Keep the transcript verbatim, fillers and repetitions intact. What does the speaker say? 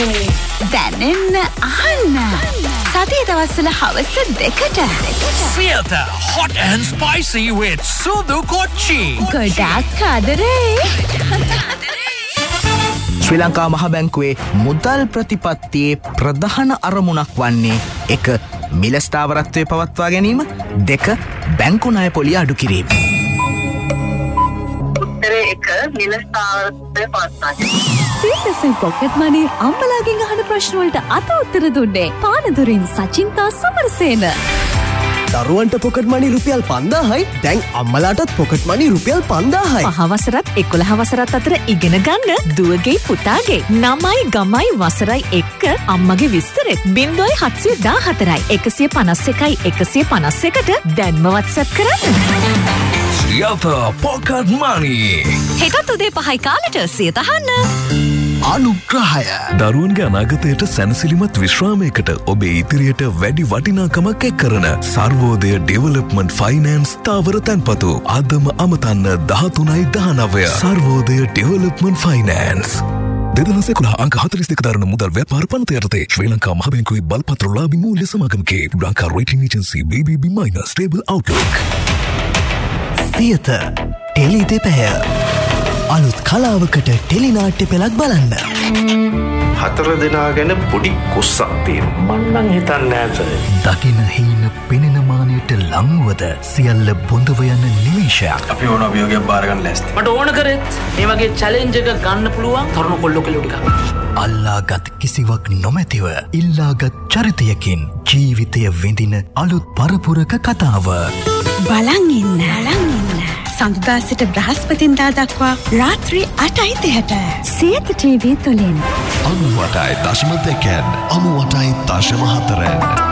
දැනෙන්න අහන්න. සතිය දවස්වල හවස දෙකට. Siyatha hot and spicy with සුදු කොච්චි. ගොඩක් ආදරේ. ශ්‍රී ලංකා මහ බැංකුවේ මුදල් ප්‍රතිපත්තියේ ප්‍රධාන අරමුණක් වන්නේ එක මිල ස්ථාවරත්වය පවත්වා ගැනීම, දෙක බැංකු ණය පොලිය අඩු කිරීම. එක මිල ස්ථාවරත්වය පවත්වා ගැනීම. සීතසෙන් පොකට් මනි අම්මලාගෙන් අහන ප්‍රශ්න වලට අත උත්තර දුන්නේ පානදුරින් සචින්තා සමරසේන. දරුවන්ට පොකට් මනි රුපියල් පන්දාහයි දැන් අම්මලාටත් පොකට් මනි රුපියල් පන්දාහයි. පහ වසරත් එකොළහ වසරත් අතර ඉගෙන ගන්න දුවගේ පුතාගේ නමයි ගමයි වසරයි එක්ක අම්මගේ විස්තරෙත් බිංදුවයි හත්සිය දාහතරයි එකසිය පනස් එකයි එකසිය පනස් එකට දැන්ම WhatsApp කරන්න. සියත පොකට් මනි. හෙටත් උදේ පහයි කාලට සියත අහන්න. අනුග්‍රහය දරුවන්ගේ අනාගතයට සැනසිලිමත් විශ්‍රාමයකට ඔබේ ඉදිරියට වැඩි වටිනාකමක් එක් කරන සර්වෝදය ඩෙවලොප්මන්ට් ෆයිනෑන්ස් ස්ථාවර තැන්පතු අදම අමතන්න දහතුනයි දහනවය. සර්වෝදය ඩෙවලොප්මන්ට් ෆයිනෑන්ස් දෙදහස් එකොළහ අංක හතළිස් දෙක දරන මුදල් ව්‍යාපාර පනත යටතේ ශ්‍රී ලංකා මහ බැංකුවේ බලපත්‍රලාභී මූල්‍ය සමාගමකේ ලංකා රේටිං ඒජන්සි බී බී බී minus stable Outlook. Siyatha tele දෙපැය අලුත් කලාවකට ටෙලිනාට්‍ය පෙළක් බලන්න. හතර දෙනා ගැන පොඩි කුස්සක් තියෙනවා. මන් නම් හිතන්නේ නැහැ. දකින හීන පෙනෙන මානෙට ලංවද සියල්ල බොඳව යන නිමේෂයක්. අපි ඕන අභියෝගයක් බාර ගන්න ලෑස්ති. මට ඕන කරෙත් මේ වගේ චැලෙන්ජ් එක ගන්න පුළුවන් තරුණ කොල්ලෝ කෙල්ලෝ ටිකක්. අල්ලාගත් කිසිවක් නොමැතිව ඉල්ලාගත් චරිතයකින් ජීවිතය විඳින අලුත් පරපුරක කතාව. බලන් ඉන්න. බලන් ඉන්න. සඳුදා සිට බ්‍රහස්පතින්දා දක්වා රාත්‍රී අටයි තිහට සියත ටීවී තුලින් අනු අටයි දශම දෙකෙන් අනු අටයි දශම හතරෙන්